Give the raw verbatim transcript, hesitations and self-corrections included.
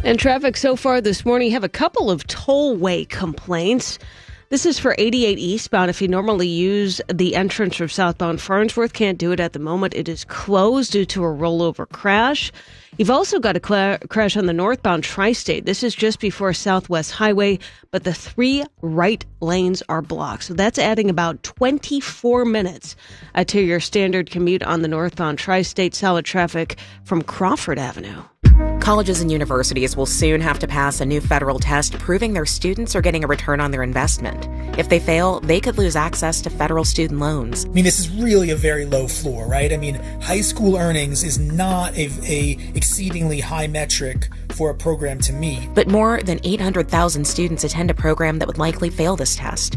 And traffic so far this morning, have a couple of tollway complaints. This is for eighty-eight eastbound. If you normally use the entrance from southbound Farnsworth, can't do it at the moment. It is closed due to a rollover crash. You've also got a cla- crash on the northbound Tri-State. This is just before Southwest Highway, but the three right lanes are blocked. So that's adding about twenty-four minutes uh, to your standard commute on the northbound Tri-State. Solid traffic from Crawford Avenue. Colleges and universities will soon have to pass a new federal test proving their students are getting a return on their investment. If they fail, they could lose access to federal student loans. I mean, this is really a very low floor, right? I mean, high school earnings is not a, a exceedingly high metric for a program to meet. But more than eight hundred thousand students attend a program that would likely fail this test.